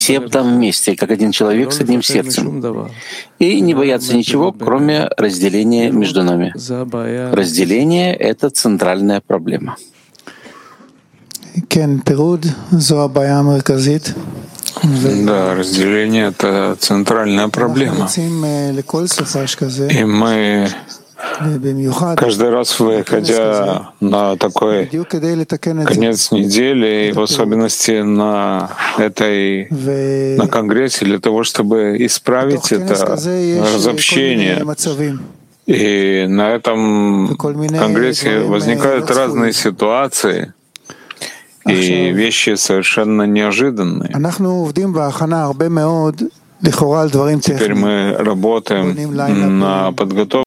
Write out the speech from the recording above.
все там вместе, как один человек с одним сердцем, и не бояться ничего, кроме разделения между нами. Разделение — это центральная проблема. Да, разделение — это центральная проблема. И мы каждый раз, выходя на такой конец недели, и в особенности на конгрессе, для того, чтобы исправить это разобщение. И на этом конгрессе возникают разные ситуации и вещи совершенно неожиданные. Теперь мы работаем на подготовке